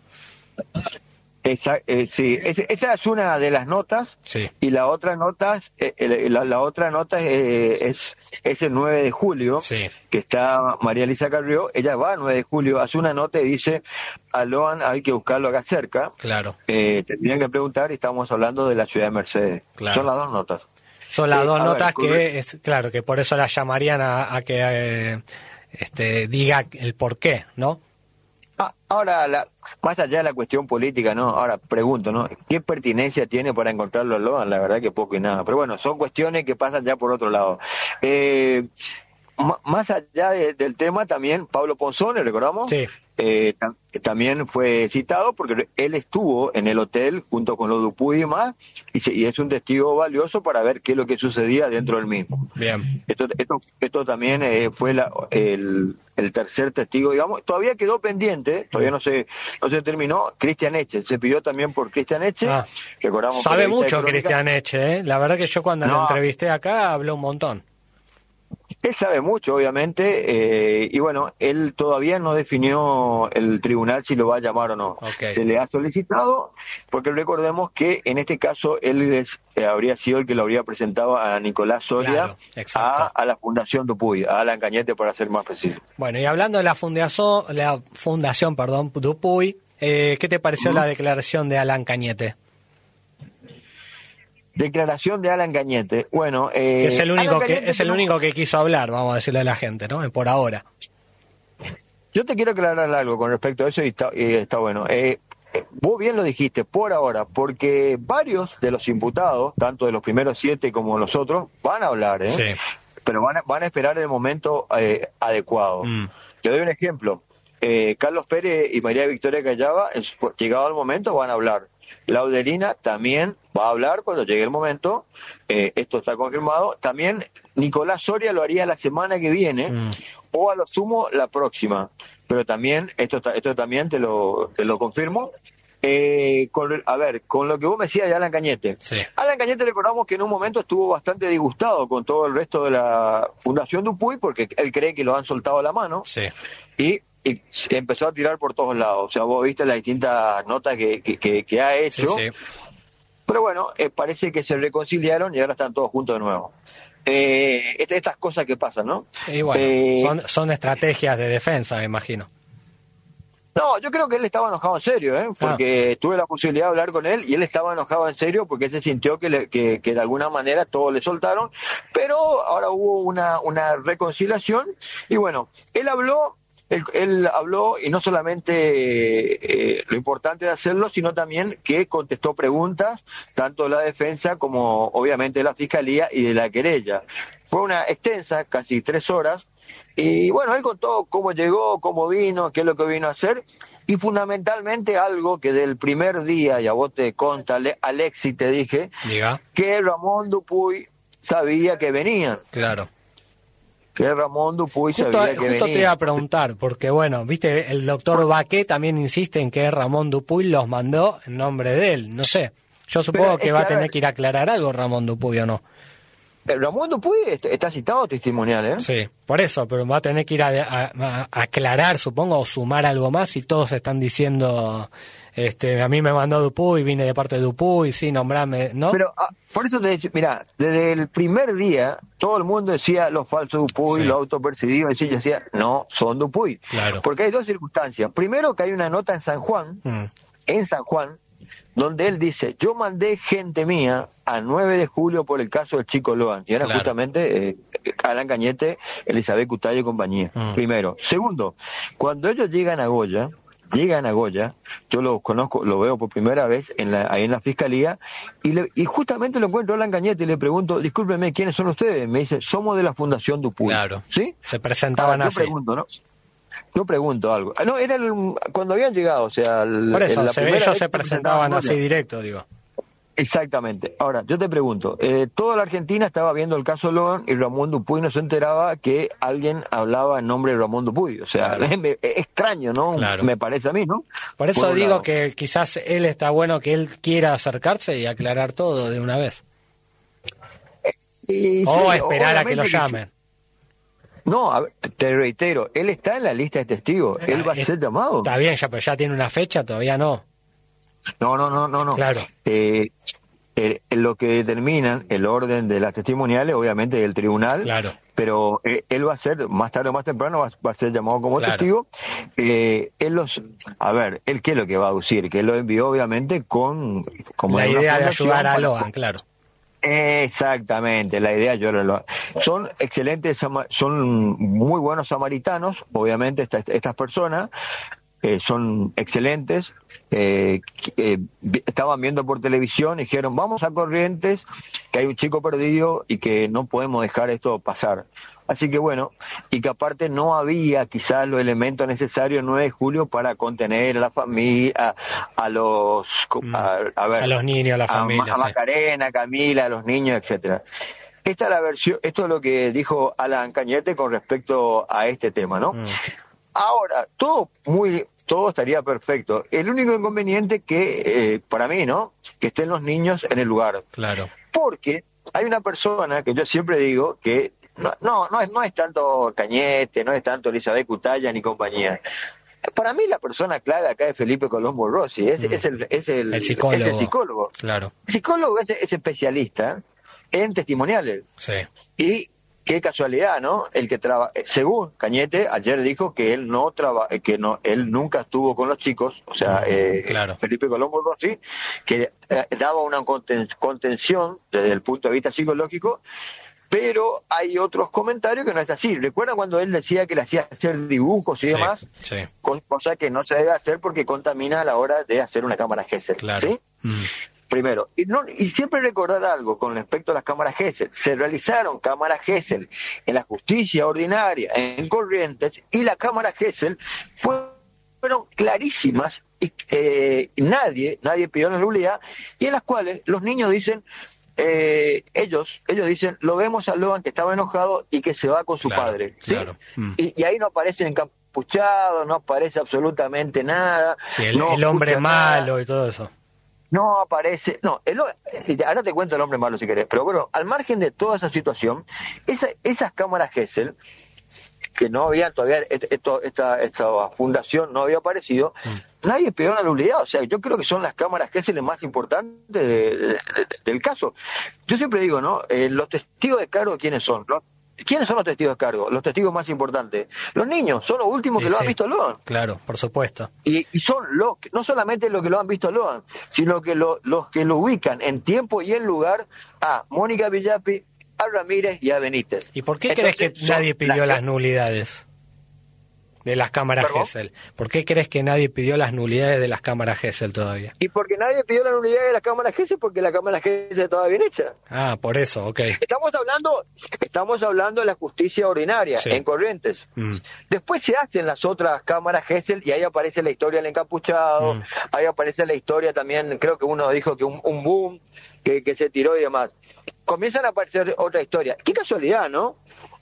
Esa, eh, sí, es, esa es una de las notas
sí.
y la otra nota eh, la, la otra nota eh, es es el nueve de julio
sí.
que está María Elisa Carrió. Ella va el nueve de julio, hace una nota y dice a Loan hay que buscarlo acá cerca.
Claro.
Eh, tendrían que preguntar y estamos hablando de la ciudad de Mercedes.
Claro.
Son las dos notas.
Son las
eh,
dos notas
ver,
que es claro que por eso la llamarían a, a que eh, este diga el por qué, ¿no?
Ahora, la, más allá de la cuestión política, ¿no? Ahora pregunto, ¿no? ¿Qué pertinencia tiene para encontrarlo a Loan? La verdad que poco y nada. Pero bueno, son cuestiones que pasan ya por otro lado. Eh, m- más allá de, del tema, también Pablo Ponzone, ¿recordamos?
Sí.
Eh, tam- también fue citado porque él estuvo en el hotel junto con los Dupuy y demás, y, se, y es un testigo valioso para ver qué es lo que sucedía dentro del mismo.
Bien.
Esto, esto, esto también eh, fue la, el, el tercer testigo, digamos. Todavía quedó pendiente, todavía no se no se terminó. Cristian Eche, se pidió también por Cristian Eche.
Ah.
Recordamos
Sabe mucho Cristian Eche, ¿eh? La verdad que yo cuando
no.
lo entrevisté acá habló un montón.
Él sabe mucho, obviamente, eh, y bueno, él todavía no definió el tribunal si lo va a llamar o no.
Okay.
Se le ha solicitado, porque recordemos que en este caso él es, eh, habría sido el que lo habría presentado a Nicolás Soria,
claro,
a, a la Fundación Dupuy, a Alan Cañete para ser más preciso.
Bueno, y hablando de la fundación, la fundación, perdón, Dupuy, eh, ¿qué te pareció ¿Mm? la declaración de Alan Cañete?
Declaración de Alan Cañete. Bueno, eh,
que es el único que
Cañete,
es el único que quiso hablar, vamos a decirle a la gente, ¿no? Por ahora.
Yo te quiero aclarar algo con respecto a eso y está, y está bueno. Eh, vos bien lo dijiste, por ahora, porque varios de los imputados, tanto de los primeros siete como los otros, van a hablar, ¿eh?
Sí.
Pero van a, van a esperar el momento eh, adecuado. Mm. Te doy un ejemplo. Eh, Carlos Pérez y María Victoria Callava, llegado el momento, van a hablar. Laudelina también va a hablar cuando llegue el momento, eh, esto está confirmado. También Nicolás Soria lo haría la semana que viene, mm. o a lo sumo la próxima, pero también, esto esto también te lo, te lo confirmo. Eh, con, a ver, con lo que vos me decías de Alan Cañete.
Sí.
Alan Cañete recordamos que en un momento estuvo bastante disgustado con todo el resto de la Fundación Dupuy, porque él cree que lo han soltado la mano,
sí.
y y empezó a tirar por todos lados. O sea, vos viste las distintas notas que, que, que, que ha hecho.
Sí, sí.
Pero bueno, eh, parece que se reconciliaron y ahora están todos juntos de nuevo. eh, estas cosas que pasan, ¿no?
Y bueno,
Eh,
son, son estrategias de defensa, me imagino.
No, yo creo que él estaba enojado en serio, ¿eh? Porque ah. tuve la posibilidad de hablar con él y él estaba enojado en serio porque se sintió que, le, que, que de alguna manera todos le soltaron, pero ahora hubo una, una reconciliación y bueno, él habló, él, él habló y no solamente eh, lo importante de hacerlo, sino también que contestó preguntas, tanto de la defensa como obviamente de la fiscalía y de la querella. Fue una extensa, casi tres horas. Y bueno, él contó cómo llegó, cómo vino, qué es lo que vino a hacer y fundamentalmente algo que del primer día, y a vos te conta, Alexis, te dije,
Diga.
que Ramón Dupuy sabía que venían.
Claro.
Que Ramón Dupuy
justo,
sabía que
justo
venían.
Justo te iba a preguntar, porque bueno, viste, el doctor Baqué también insiste en que Ramón Dupuy los mandó en nombre de él, no sé. Yo supongo que, que va a tener ver, que ir a aclarar algo Ramón Dupuy o no.
Ramón Dupuy está citado testimonial, ¿eh?
Sí, por eso, pero va a tener que ir a, a, a aclarar, supongo, o sumar algo más si todos están diciendo, este, a mí me mandó Dupuy, vine de parte de Dupuy, sí, nombrame, ¿no?
Pero ah, por eso te decía, mira, desde el primer día todo el mundo decía los falsos Dupuy, sí. Los autopercibidos, y yo decía, no, son Dupuy.
Claro.
Porque hay dos circunstancias. Primero que hay una nota en San Juan, mm. en San Juan, donde él dice, yo mandé gente mía a nueve de julio por el caso del Chico Loan, y era claro. justamente eh, Alan Cañete, Elizabeth Cutayo y compañía, mm. primero. Segundo, cuando ellos llegan a Goya, llegan a Goya, yo lo conozco, lo veo por primera vez en la, ahí en la fiscalía, y, le, y justamente lo encuentro a Alan Cañete y le pregunto, discúlpeme, ¿quiénes son ustedes? Me dice, somos de la Fundación Dupuy.
Claro,
¿sí?
Se presentaban
Ahora,
así.
Yo pregunto, ¿no? Yo pregunto algo. No, era el, cuando habían llegado, o sea... El,
Por eso,
la
se, ellos se presentaban así directo, digo.
Exactamente. Ahora, yo te pregunto, eh, toda la Argentina estaba viendo el caso Loan y Ramón Dupuy no se enteraba que alguien hablaba en nombre de Ramón Dupuy. O sea, claro. es, es extraño, ¿no? Claro. Me parece a mí, ¿no?
Por eso
Por
digo
lado.
que quizás él está bueno que él quiera acercarse y aclarar todo de una vez.
Y,
o
sí,
esperar a que lo llamen.
Sí. No, a ver, te reitero, él está en la lista de testigos, Era, él va a ser llamado.
Está bien, ya, pero ya tiene una fecha, todavía no.
No, no, no, no, no.
Claro.
Eh, eh, lo que determinan el orden de las testimoniales, obviamente, el tribunal.
Claro.
Pero eh, él va a ser, más tarde o más temprano, va, va a ser llamado como claro. testigo. Eh, él los, a ver, él qué es lo que va a decir, que él lo envió, obviamente, con como
la idea de ayudar a Loan, claro.
Exactamente, la idea yo lo son excelentes, son muy buenos samaritanos, obviamente esta, estas personas eh, son excelentes, eh, eh, estaban viendo por televisión y dijeron vamos a Corrientes, que hay un chico perdido y que no podemos dejar esto pasar. Así que bueno, y que aparte no había quizás los elementos necesarios el nueve de julio para contener a la familia, a, a los a, a, ver,
a los niños, a la familia,
a, a Macarena, sí. Camila, a los niños, etcétera. Esta es la versión, esto es lo que dijo Alan Cañete con respecto a este tema, ¿no? Mm. Ahora, todo muy todo estaría perfecto. El único inconveniente que eh, para mí, ¿no? Que estén los niños en el lugar.
Claro.
Porque hay una persona que yo siempre digo que No, no, no es, no es tanto Cañete, no es tanto Elizabeth Cutaya ni compañía. Para mí la persona clave acá es Felipe Colombo Rossi, es, mm. es, el, es, el,
el, psicólogo.
es el psicólogo.
Claro.
El psicólogo es, es especialista en testimoniales.
Sí.
Y qué casualidad, ¿no? El que trabaja, según Cañete, ayer dijo que él no traba, que no, él nunca estuvo con los chicos, o sea, eh,
claro.
Felipe Colombo Rossi, que eh, daba una conten, contención desde el punto de vista psicológico. Pero hay otros comentarios que no es así. ¿Recuerdan cuando él decía que le hacía hacer dibujos y
sí,
demás?
Sí.
Cosa que no se debe hacer porque contamina a la hora de hacer una cámara Gesell.
Claro.
¿Sí?
Mm.
Primero. Y, no, y siempre recordar algo con respecto a las cámaras Gesell. Se realizaron cámaras Gesell en la justicia ordinaria, en Corrientes, y las cámaras Gesell fueron fueron clarísimas y eh, nadie, nadie pidió la nulidad, y en las cuales los niños dicen... Eh, ellos ellos dicen, lo vemos a Loan que estaba enojado y que se va con su
claro,
padre, ¿sí?
Claro. Mm.
Y, y ahí no aparece encapuchado, no aparece absolutamente nada.
Sí, el,
no
el hombre malo nada. Y todo eso.
No aparece, no, el, ahora te cuento el hombre malo si querés, pero bueno, al margen de toda esa situación, esa, esas cámaras Gesell que no había todavía, esto, esta, esta fundación no había aparecido, mm. nadie pidió la nulidad. O sea, yo creo que son las cámaras Gesell más importantes de, de, de, del caso. Yo siempre digo, ¿no? Eh, los testigos de cargo, ¿quiénes son? ¿No? ¿Quiénes son los testigos de cargo? Los testigos más importantes. Los niños, son los últimos que sí, lo han visto a Loan.
Claro, por supuesto.
Y, y son los, no solamente los que lo han visto a Loan, sino que lo, los que lo ubican en tiempo y en lugar a Mónica Villapi, a Ramírez y a Benítez.
¿Y por qué Entonces, crees que nadie pidió las, las nulidades de las cámaras ¿Perdón? Gesell? ¿Por qué crees que nadie pidió las nulidades de las cámaras Gesell todavía?
Y porque nadie pidió la nulidad de las cámaras Gesell porque la cámara Gesell estaba bien hecha.
Ah, por eso, ok.
Estamos hablando, estamos hablando de la justicia ordinaria, sí. en Corrientes. Mm. Después se hacen las otras cámaras Gesell y ahí aparece la historia del encapuchado, mm. ahí aparece la historia también, creo que uno dijo que un, un boom que, que se tiró y demás. Comienzan a aparecer otra historia. Qué casualidad, ¿no?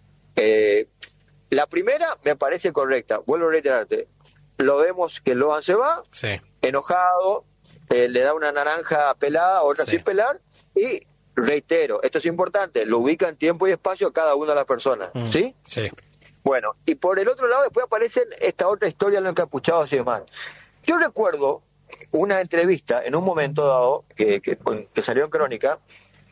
Eh... La primera me parece correcta, vuelvo a reiterarte. Lo vemos que Loan se va,
sí.
enojado, eh, le da una naranja pelada, otra sí. sin pelar, y reitero, esto es importante, lo ubica en tiempo y espacio cada una de las personas, mm. ¿sí?
Sí.
Bueno, y por el otro lado después aparece esta otra historia de los encapuchados y demás. Yo recuerdo una entrevista en un momento dado, que, que, que salió en Crónica,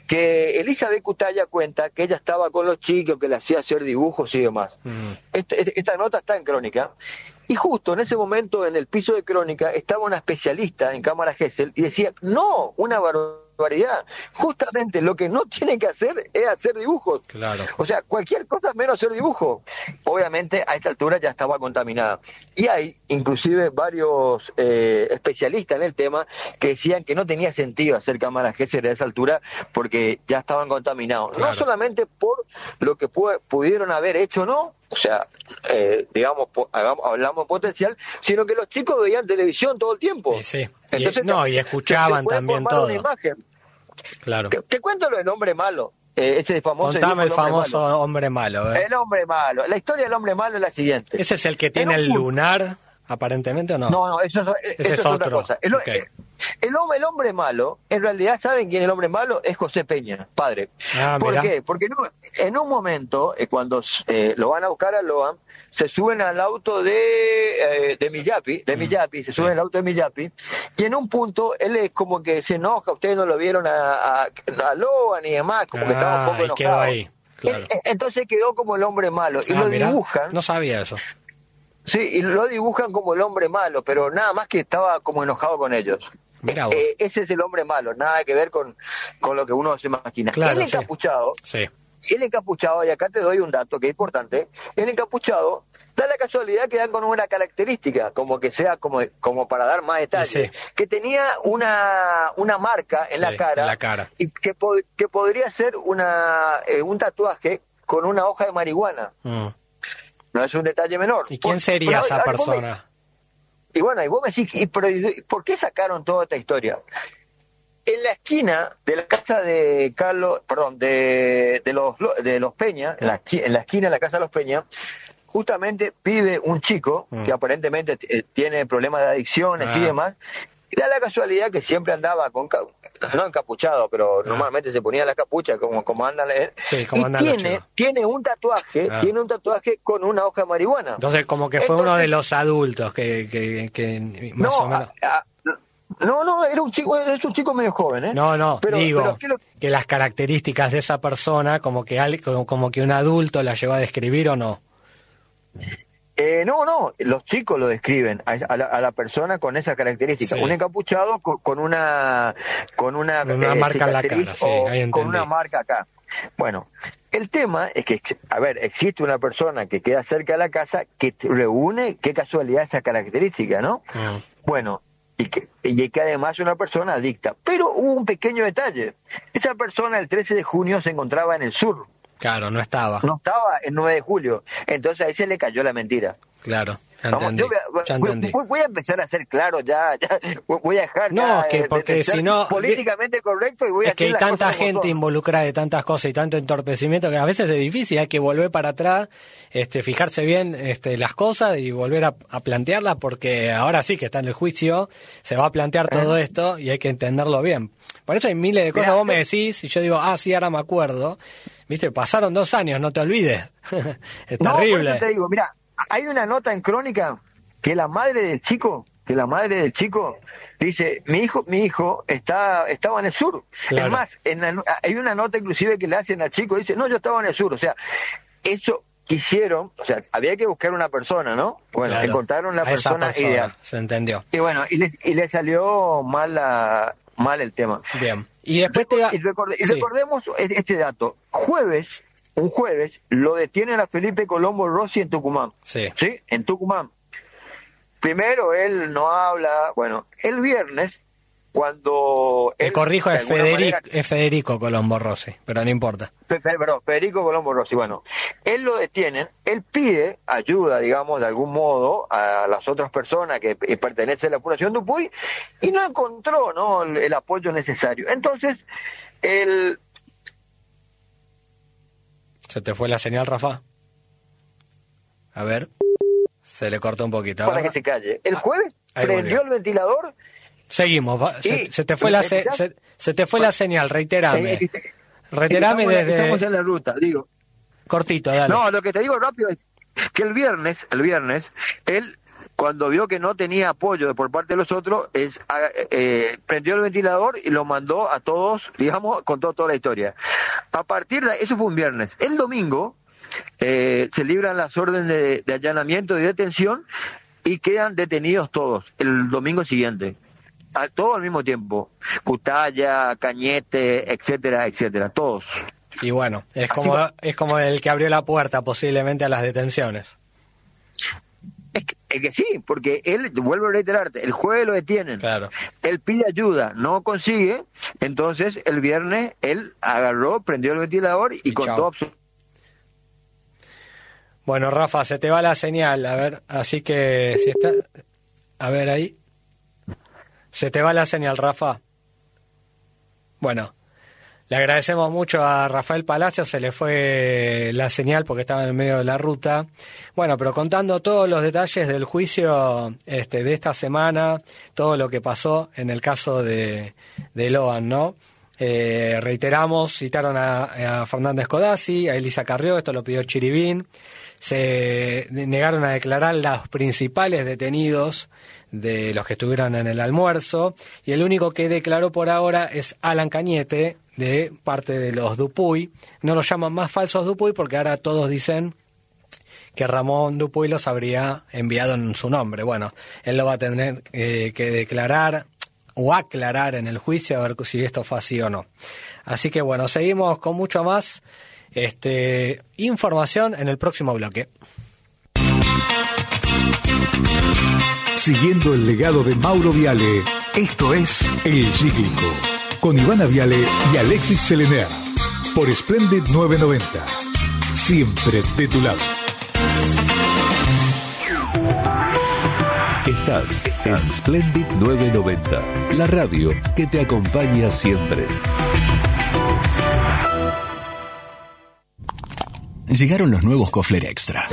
que Elizabeth Cutaya cuenta que ella estaba con los chicos, que le hacía hacer dibujos y demás. Mm. Este, esta nota está en Crónica. Y justo en ese momento, en el piso de Crónica, estaba una especialista en cámaras Gesell y decía, no, una barbaridad. Justamente lo que no tiene que hacer es hacer dibujos.
Claro.
O sea, cualquier cosa menos hacer dibujo. Obviamente, a esta altura ya estaba contaminada. Y hay, inclusive, varios eh, especialistas en el tema que decían que no tenía sentido hacer cámaras Gesell a esa altura porque ya estaban contaminados. Claro. No solamente por lo que pu- pudieron haber hecho o no, o sea, eh, digamos, po- hagamos, hablamos en potencial, sino que los chicos veían televisión todo el tiempo.
Sí, sí.
Entonces,
y, no, y escuchaban
se, se
también todo.
Una imagen.
Claro.
Te, te cuento lo del hombre malo. Eh, ese famoso
Contame el
hombre
famoso
malo.
hombre malo. ¿eh?
El hombre malo. La historia del hombre malo es la siguiente.
¿Ese es el que tiene el lunar, aparentemente, o no?
No, no, eso, es,
Ese
eso
es,
es
otro.
otra cosa. El,
Okay.
el, hombre, el hombre malo, en realidad, ¿saben quién es el hombre malo? Es José Peña, padre.
Ah,
¿Por
mirá.
qué? Porque en un, en un momento, eh, cuando eh, lo van a buscar a Loan, se suben al auto de, eh, de Millapi, de Millapi, se suben al auto de Millapi, y en un punto él es como que se enoja, ustedes no lo vieron a, a, a Loan y demás, como
ah,
que estaba un poco enojado.
Quedó ahí, claro.
Él, entonces quedó como el hombre malo, y
ah,
lo
mirá.
dibujan.
No sabía eso.
Sí, y lo dibujan como el hombre malo, pero nada más que estaba como enojado con ellos.
Mirá vos.
Eh, ese es el hombre malo, nada que ver con, con lo que uno se imagina.
Claro,
el encapuchado,
sí. Sí.
el encapuchado, y acá te doy un dato que es importante, el encapuchado da la casualidad que dan con una característica, como que sea como, como para dar más detalles,
Sí.
que tenía una, una marca en,
Sí,
la cara,
en la cara
y que, po- que podría ser una eh, un tatuaje con una hoja de marihuana.
Mm.
No es un detalle menor.
¿Y quién
Por-
sería
pero,
esa
a ver, vos me-
persona?
Y bueno, y vos me decís, ¿y pero, y ¿por qué sacaron toda esta historia? En la esquina de la casa de Carlos, perdón, de, de los de los Peña, en la, esqui- en la esquina de la casa de los Peña, justamente vive un chico
Mm.
que aparentemente eh, tiene problemas de adicciones
Ah.
y demás. Y da la casualidad que siempre andaba con, ca- no encapuchado, pero
Ah.
normalmente se ponía la capucha como, como anda a leer.
Sí, como
y
andan los
tiene,
chicos.
tiene un tatuaje,
Ah.
tiene un tatuaje con una hoja de marihuana.
Entonces, como que fue
Entonces-
uno de los adultos que, que, que más
no,
o menos...
a- a- no, no, era un chico, es un chico medio joven, ¿eh?
No, no,
Pero-
digo
pero ¿qué lo-
que las características de esa persona, como que al- como, como que un adulto la llegó a describir o no.
Eh, no, no, los chicos lo describen a, a la, a la persona con esa característica,
Sí.
un encapuchado con, con una con una,
Con una marca en la
cicatriz
cara, sí,
o
ahí entendí.
con una marca acá. Bueno, el tema es que, a ver, existe una persona que queda cerca de la casa que te reúne, qué casualidad esa característica, ¿no?
Mm.
Bueno, y que, y que además es una persona adicta. Pero hubo un pequeño detalle. Esa persona el trece de junio se encontraba en el sur,
Claro, no estaba.
no estaba el nueve de julio. Entonces ahí se le cayó la mentira.
Claro, ya
Vamos,
entendí.
yo voy, a,
ya
voy-
entendí.
voy- voy a empezar a ser claro ya, ya voy a dejar
No,
ya,
es que
eh, de-
porque
de ser
si no-
políticamente correcto y voy a
Es que hay
decir las
tanta
cosas como
gente
son.
involucrada de tantas cosas y tanto entorpecimiento que a veces es difícil, hay que volver para atrás, este, fijarse bien este, las cosas y volver a, a plantearlas, porque ahora sí que está en el juicio, se va a plantear todo esto y hay que entenderlo bien. Por eso hay miles de cosas,
Mirá,
vos me decís, y yo digo, ah, sí, ahora me acuerdo. Viste, pasaron dos años, no te olvides. Es
no,
terrible.
por eso te digo, mira, hay una nota en Crónica que la madre del chico, que la madre del chico dice, mi hijo, mi hijo está, estaba en el sur.
Claro.
Es más, en la, hay una nota inclusive que le hacen al chico, dice, no, yo estaba en el sur. O sea, eso quisieron, o sea, había que buscar una persona, ¿no? Bueno,
Claro.
encontraron la
A esa
persona,
persona,
ideal.
se entendió.
Y bueno, y le, y le salió mal, la, mal el tema.
Bien. Y después te...
Y, recorde- y
Sí.
recordemos este dato. Jueves, un jueves, lo detienen a Felipe Colombo Rossi en Tucumán.
Sí.
¿Sí? En Tucumán. Primero él no habla. Bueno, el viernes, cuando...
Te
él,
corrijo,
de
es
alguna
Federico,
manera-
es Federico Colombo Rossi, pero no importa.
Fe- fe- perdón, Federico Colombo Rossi, bueno, él lo detienen, él pide ayuda, digamos, de algún modo a las otras personas que eh, pertenecen a la Fundación Dupuy y no encontró, ¿no?, el, el apoyo necesario. Entonces, él...
¿Se te fue la señal, Rafa? A ver. Se le cortó un poquito.
para
Ahora-
que se calle. El jueves
Ahí
prendió
volvió.
el ventilador.
Seguimos. va- Se,
Y-
se te fue la
¿me
se,
escuchás?
se, se te fue la señal, reiterame.
Eh, eh,
Reiterame
estamos,
desde...
estamos en la ruta, digo.
Cortito, dale.
No, lo que te digo rápido es que el viernes, el viernes, él, cuando vio que no tenía apoyo de por parte de los otros, es, ah, eh, prendió el ventilador y lo mandó a todos, digamos, contó toda la historia. A partir de eso fue un viernes. El domingo eh, se libran las órdenes de, de allanamiento y detención y quedan detenidos todos el domingo siguiente. A, todo al mismo tiempo. Cutaya, Cañete, etcétera, etcétera, todos.
Y bueno, es como, es como el que abrió la puerta posiblemente a las detenciones.
Es que, es que sí, porque él, vuelvo a reiterarte, el jueves lo detienen.
Claro.
Él pide ayuda, no consigue, entonces el viernes él agarró, prendió el ventilador y,
Y
contó
chao.
absolutamente.
Bueno, Rafa, se te va la señal, a ver, así que si está... A ver ahí. Se te va la señal, Rafa. Bueno, le agradecemos mucho a Rafael Palacio, se le fue la señal porque estaba en el medio de la ruta. Bueno, pero contando todos los detalles del juicio este, de esta semana, todo lo que pasó en el caso de, de Loan, ¿no? Eh, reiteramos, citaron a, a Fernández Codazzi, a Elisa Carrió, esto lo pidió Chiribín. Se negaron a declarar los principales detenidos de los que estuvieron en el almuerzo, y el único que declaró por ahora es Alan Cañete, de parte de los Dupuy. No los llaman más falsos Dupuy porque ahora todos dicen que Ramón Dupuy los habría enviado en su nombre. Bueno, él lo va a tener eh, que declarar o aclarar en el juicio, a ver si esto fue así o no. Así que bueno, seguimos con mucho más este, información en el próximo bloque.
Siguiendo el legado de Mauro Viale, esto es El Cíclico, con Ivana Viale y Alexis Selener, por Splendid novecientos noventa. Siempre de tu lado.
Estás en Splendid novecientos noventa, la radio que te acompaña siempre.
Llegaron los nuevos Kofler Extra.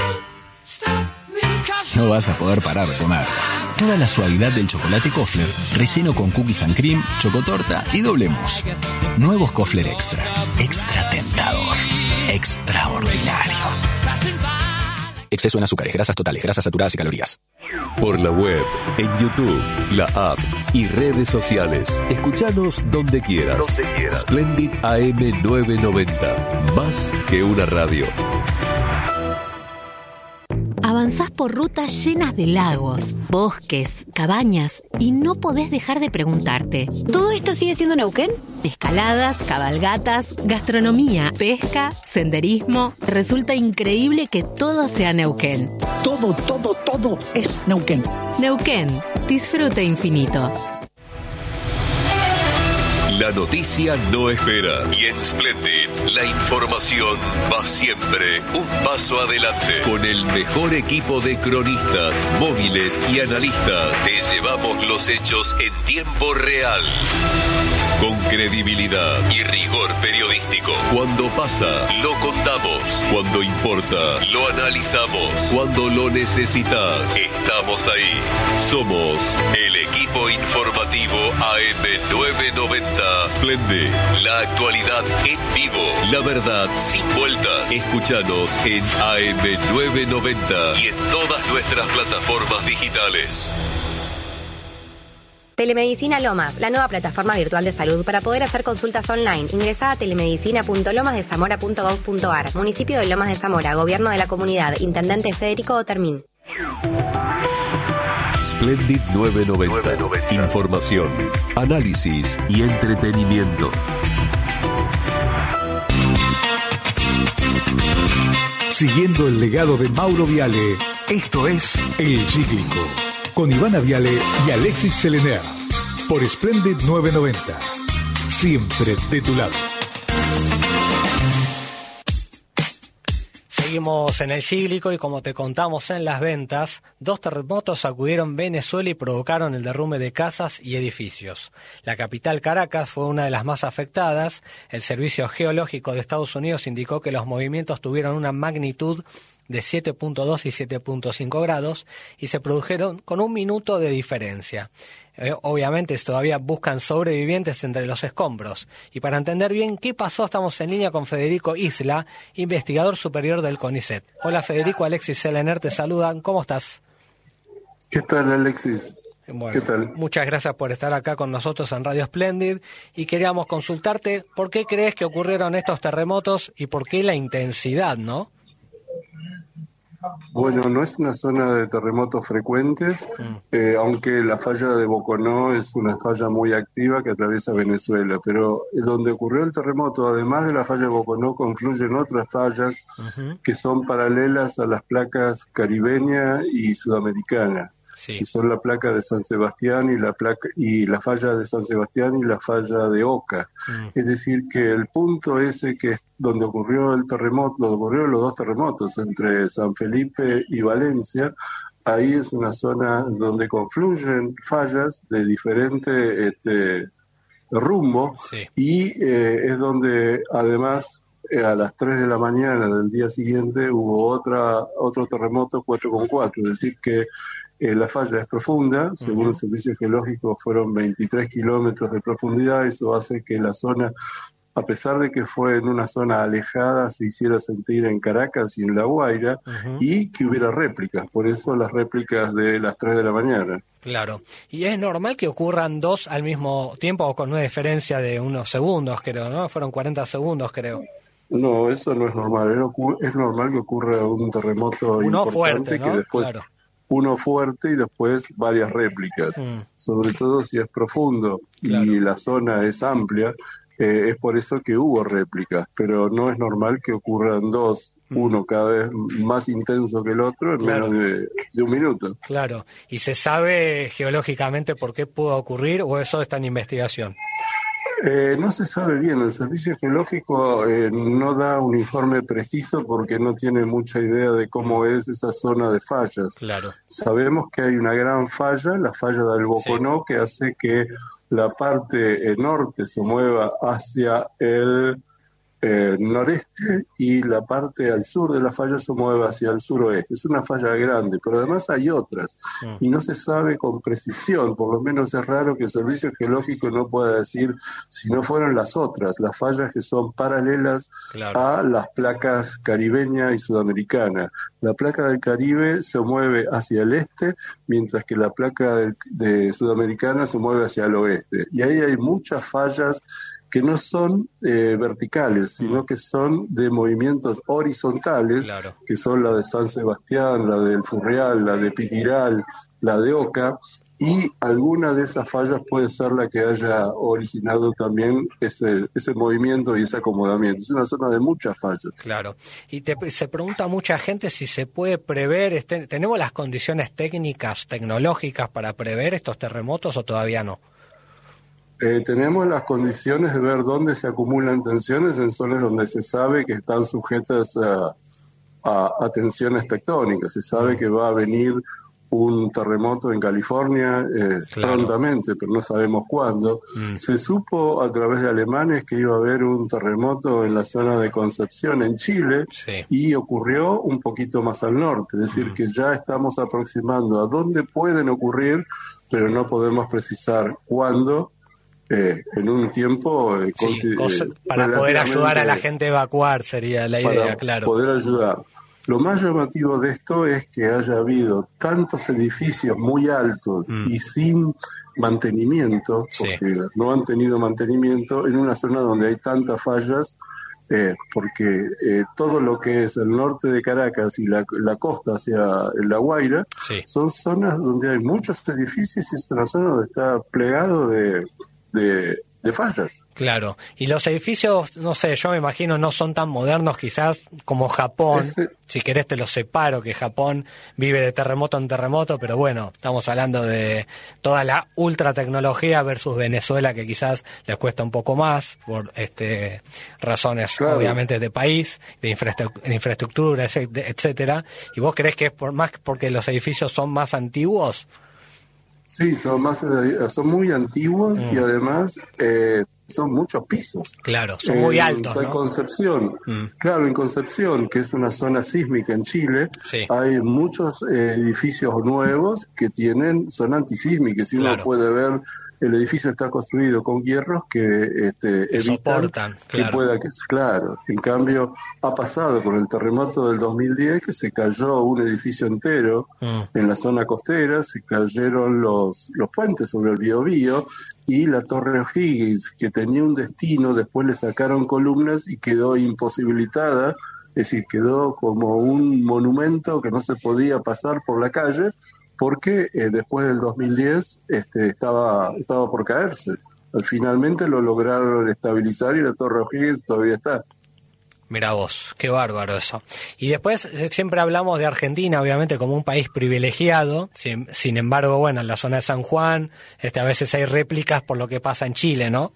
No vas a poder parar de comer. Toda la suavidad del chocolate Kofler, relleno con cookies and cream, chocotorta y doble mousse. Nuevos Kofler Extra. Extra tentador. Extraordinario. Exceso en azúcares, grasas totales, grasas saturadas y calorías.
Por la web, en YouTube, la app y redes sociales. Escuchanos donde quieras. Donde quieras. Splendid A M novecientos noventa. Más que una radio.
Avanzás por rutas llenas de lagos, bosques, cabañas y no podés dejar de preguntarte: ¿todo esto sigue siendo Neuquén? Escaladas, cabalgatas, gastronomía, pesca, senderismo. Resulta increíble que todo sea Neuquén.
Todo, todo, todo es Neuquén.
Neuquén, disfrute infinito.
La noticia no espera y en Splendid la información va siempre un paso adelante. Con el mejor equipo de cronistas, móviles y analistas, te llevamos los hechos en tiempo real. Con credibilidad y rigor periodístico. Cuando pasa, lo contamos. Cuando importa, lo analizamos. Cuando lo necesitas, estamos ahí. Somos el equipo Equipo informativo A M novecientos noventa. Splendid, la actualidad en vivo. La verdad sin vueltas. Escúchanos en A M novecientos noventa y en todas nuestras plataformas digitales.
Telemedicina Lomas, la nueva plataforma virtual de salud para poder hacer consultas online. Ingresá a telemedicina punto lomas de zamora punto gov punto ar. Municipio de Lomas de Zamora, Gobierno de la Comunidad, Intendente Federico Otermín.
Splendid novecientos noventa. Información, análisis y entretenimiento.
Siguiendo el legado de Mauro Viale, esto es El Cíclico, con Ivana Viale y Alexis Selener, por Splendid novecientos noventa. Siempre de tu lado.
Seguimos en el Cíclico y como te contamos en las ventas, dos terremotos sacudieron Venezuela y provocaron el derrumbe de casas y edificios. La capital, Caracas, fue una de las más afectadas. El Servicio Geológico de Estados Unidos indicó que los movimientos tuvieron una magnitud de siete punto dos y siete punto cinco grados y se produjeron con un minuto de diferencia. Eh, obviamente todavía buscan sobrevivientes entre los escombros. Y para entender bien qué pasó, estamos en línea con Federico Isla, investigador superior del CONICET. Hola Federico, Alexis Selener te saludan. ¿Cómo estás?
¿Qué tal, Alexis?
Bueno,
¿Qué tal?
Muchas gracias por estar acá con nosotros en Radio Splendid y queríamos consultarte por qué crees que ocurrieron estos terremotos y por qué la intensidad, ¿no?
Bueno, no es una zona de terremotos frecuentes, mm. eh, aunque la falla de Boconó es una falla muy activa que atraviesa Venezuela, pero donde ocurrió el terremoto, además de la falla de Boconó, confluyen otras fallas uh-huh. que son paralelas a las placas caribeña y sudamericana. Sí. Que son la placa de San Sebastián y la placa y la falla de San Sebastián y la falla de Oca. Mm. Es decir, que el punto ese que es donde ocurrió el terremoto, donde ocurrieron los dos terremotos entre San Felipe y Valencia, ahí es una zona donde confluyen fallas de diferente este, rumbo sí. y eh, es donde además eh, a las tres de la mañana del día siguiente hubo otra otro terremoto cuatro coma cuatro, es decir que Eh, la falla es profunda, según uh-huh. el Servicio Geológico fueron veintitrés kilómetros de profundidad, eso hace que la zona, a pesar de que fue en una zona alejada, se hiciera sentir en Caracas y en La Guaira, uh-huh. y que hubiera réplicas, por eso las réplicas de las tres de la mañana.
Claro, y es normal que ocurran dos al mismo tiempo o con una diferencia de unos segundos, creo, ¿no? Fueron cuarenta segundos, creo.
No, eso no es normal, es normal que ocurra un terremoto
Uno
importante
fuerte, ¿no?
que después... Claro. Uno fuerte y después varias réplicas, mm. sobre todo si es profundo claro. y la zona es amplia, eh, es por eso que hubo réplicas, pero no es normal que ocurran dos, mm. uno cada vez más intenso que el otro en claro. menos de, de un minuto.
Claro, ¿y se sabe geológicamente por qué pudo ocurrir o eso está en investigación?
Eh, no se sabe bien, el Servicio Geológico eh, no da un informe preciso porque no tiene mucha idea de cómo es esa zona de fallas.
Claro.
Sabemos que hay una gran falla, la falla del Boconó, sí. que hace que la parte eh, norte se mueva hacia el eh, noreste y la parte al sur de la falla se mueve hacia el suroeste. Es una falla grande, pero además hay otras mm. y no se sabe con precisión, por lo menos es raro que el Servicio Geológico no pueda decir si no fueron las otras, las fallas que son paralelas claro. a las placas caribeña y sudamericana. La placa del Caribe se mueve hacia el este, mientras que la placa del, de sudamericana se mueve hacia el oeste. Y ahí hay muchas fallas que no son eh, verticales, sino que son de movimientos horizontales, claro. que son la de San Sebastián, la del Furreal, la de Pitiral, la de Oca, y alguna de esas fallas puede ser la que haya originado también ese ese movimiento y ese acomodamiento. Es una zona de muchas fallas.
Claro. Y te, se pregunta a mucha gente si se puede prever, este, ¿tenemos las condiciones técnicas, tecnológicas para prever estos terremotos o todavía no?
Eh, tenemos las condiciones de ver dónde se acumulan tensiones en zonas donde se sabe que están sujetas a, a, a tensiones tectónicas. Se sabe que va a venir un terremoto en California eh, claro. prontamente, pero no sabemos cuándo. Mm. Se supo a través de alemanes que iba a haber un terremoto en la zona de Concepción, en Chile, sí. y ocurrió un poquito más al norte. Es decir, mm. que ya estamos aproximando a dónde pueden ocurrir pero no podemos precisar cuándo, eh, en un tiempo... Eh,
sí, cosa, para poder ayudar a la gente a evacuar sería la idea,
para
claro.
poder ayudar. Lo más llamativo de esto es que haya habido tantos edificios muy altos mm. y sin mantenimiento, porque sí. no han tenido mantenimiento, en una zona donde hay tantas fallas, eh, porque eh, todo lo que es el norte de Caracas y la, la costa hacia La Guaira, sí. son zonas donde hay muchos edificios y es una zona donde está plegado de, de, de fallas.
Claro, y los edificios, no sé, yo me imagino no son tan modernos quizás como Japón, Ese... si querés te los separo, que Japón vive de terremoto en terremoto, pero bueno, estamos hablando de toda la ultra tecnología versus Venezuela, que quizás les cuesta un poco más, por este razones claro. obviamente de país, de, infraestru- de infraestructura, etcétera, y vos creés que es por más porque los edificios son más antiguos.
Sí, son más son muy antiguos mm. y además eh, son muchos pisos.
Claro, son muy altos,
en,
¿no?
En Concepción, mm. claro, en Concepción, que es una zona sísmica en Chile, sí. hay muchos eh, edificios nuevos que tienen son antisísmicos y claro. uno puede ver el edificio está construido con hierros que este,
que evitan soportan,
que
claro.
pueda que claro. En cambio ha pasado con el terremoto del dos mil diez que se cayó un edificio entero mm. en la zona costera, se cayeron los los puentes sobre el Biobío y la Torre O'Higgins, que tenía un destino, después le sacaron columnas y quedó imposibilitada, es decir, quedó como un monumento que no se podía pasar por la calle, porque eh, después del dos mil diez este, estaba estaba por caerse. Finalmente lo lograron estabilizar y la Torre O'Higgins todavía está.
Mirá vos, qué bárbaro eso. Y después siempre hablamos de Argentina, obviamente, como un país privilegiado. Sin, sin embargo, bueno, en la zona de San Juan, este, a veces hay réplicas por lo que pasa en Chile, ¿no?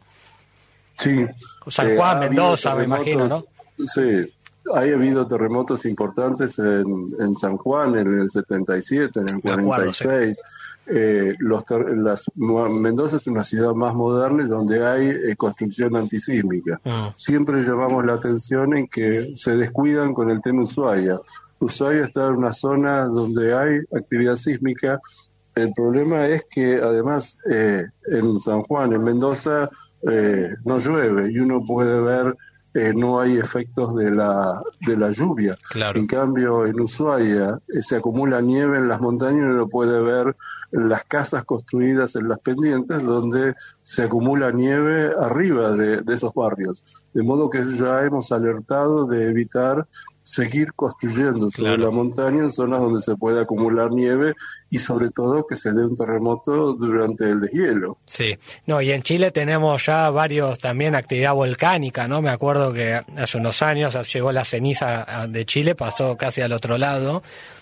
Sí.
San Juan, eh, Mendoza, me imagino, ¿no?
Sí. Ha habido terremotos importantes en, en San Juan en el setenta y siete, en el cuarenta y seis. Eh, los ter- las, Mendoza es una ciudad más moderna donde hay eh, construcción antisísmica. Uh. Siempre llamamos la atención en que se descuidan con el tema Ushuaia. Ushuaia está en una zona donde hay actividad sísmica. El problema es que además eh, en San Juan, en Mendoza, eh, no llueve y uno puede ver Eh, no hay efectos de la de la lluvia.
Claro.
En cambio, en Ushuaia eh, se acumula nieve en las montañas y uno puede ver las casas construidas en las pendientes donde se acumula nieve arriba de, de esos barrios. De modo que ya hemos alertado de evitar seguir construyendo sobre claro. la montaña en zonas donde se puede acumular nieve y sobre todo que se dé un terremoto durante el deshielo.
Sí, no, y en Chile tenemos ya varios también actividad volcánica, ¿no? Me acuerdo que hace unos años llegó la ceniza de Chile, pasó casi al otro lado.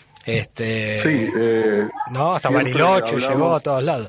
Este,
sí, eh,
no, hasta Bariloche hablamos, llegó a todos lados.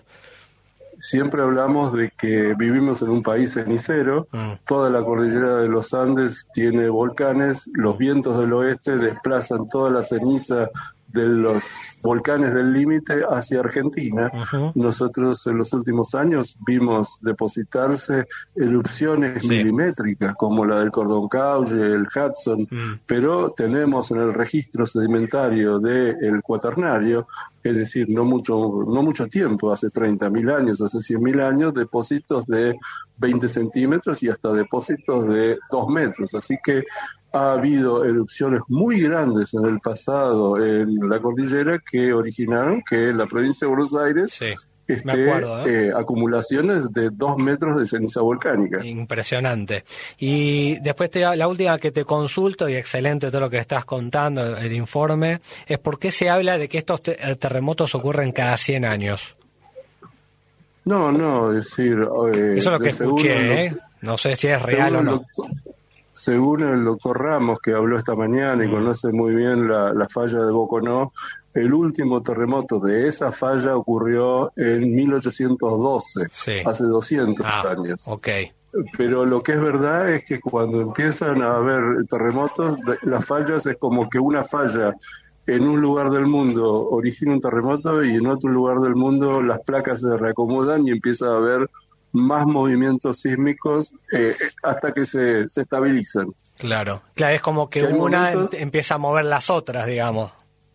Siempre hablamos de que vivimos en un país cenicero, mm. toda la cordillera de los Andes tiene volcanes, los vientos del oeste desplazan toda la ceniza de los volcanes del límite hacia Argentina. Uh-huh. Nosotros en los últimos años vimos depositarse erupciones sí. milimétricas como la del Cordón Caulle, el Hudson, mm. pero tenemos en el registro sedimentario del Cuaternario, es decir, no mucho no mucho tiempo, hace treinta mil años, hace cien mil años, depósitos de veinte centímetros y hasta depósitos de dos metros, así que ha habido erupciones muy grandes en el pasado en la cordillera que originaron que en la provincia de Buenos Aires
sí,
este,
acuerdo, ¿eh?
eh, acumulaciones de dos metros de ceniza volcánica.
Impresionante. Y después te, la última que te consulto, y excelente todo lo que estás contando, el informe, es por qué se habla de que estos te- terremotos ocurren cada cien años.
No, no, es decir... Eh,
Eso es lo que escuché, ¿eh? No sé si es real o no.
Doctor, según el doctor Ramos, que habló esta mañana y conoce muy bien la, la falla de Boconó, el último terremoto de esa falla ocurrió en mil ochocientos doce, sí. hace doscientos
ah,
años.
Okay.
Pero lo que es verdad es que cuando empiezan a haber terremotos, las fallas es como que una falla en un lugar del mundo origina un terremoto y en otro lugar del mundo las placas se reacomodan y empieza a haber más movimientos sísmicos eh, hasta que se, se estabilizan.
Claro, claro, es como que una momentos... empieza a mover las otras, digamos.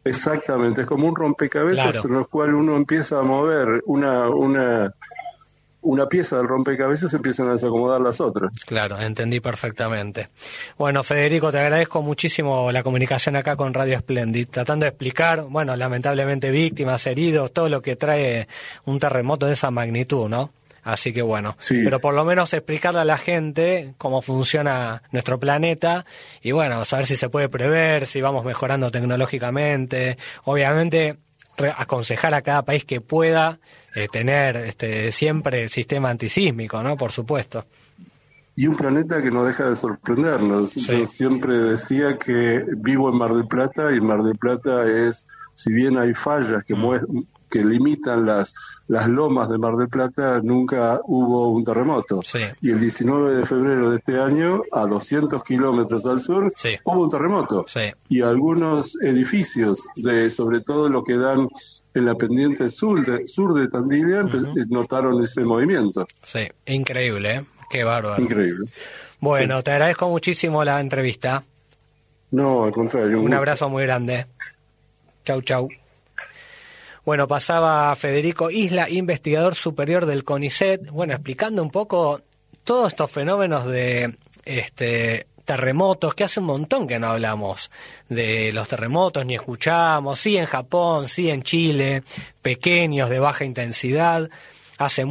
Exactamente, es como un rompecabezas
Claro.
en el cual uno empieza a mover una, una, una pieza del rompecabezas y empiezan a desacomodar las otras.
Claro, entendí perfectamente. Bueno, Federico, te agradezco muchísimo la comunicación acá con Radio Splendid, tratando de explicar, bueno, lamentablemente víctimas, heridos, todo lo que trae un terremoto de esa magnitud, ¿no? Así que bueno,
Sí.
pero por lo menos explicarle a la gente cómo funciona nuestro planeta y bueno, saber si se puede prever, si vamos mejorando tecnológicamente, obviamente re- aconsejar a cada país que pueda eh, tener este siempre el sistema antisísmico, ¿no? Por supuesto.
Y un planeta que no deja de sorprendernos.
Sí.
Yo siempre decía que vivo en Mar del Plata y Mar del Plata es, si bien hay fallas que, mue- que limitan las, las lomas de Mar del Plata, nunca hubo un terremoto.
Sí.
Y el diecinueve de febrero de este año, a doscientos kilómetros al sur,
Sí.
hubo un terremoto.
Sí.
Y algunos edificios, de sobre todo lo que dan en la pendiente sur de, sur de Tandil, empe- notaron ese movimiento.
Sí, increíble, ¿eh? Qué bárbaro.
Increíble.
Bueno, te agradezco muchísimo la entrevista.
No, al contrario.
Un
gusto.
abrazo muy grande. Chau, chau. Bueno, pasaba Federico Isla, investigador superior del CONICET, bueno, explicando un poco todos estos fenómenos de este terremotos, que hace un montón que no hablamos de los terremotos, ni escuchamos, sí en Japón, sí en Chile, pequeños, de baja intensidad, hace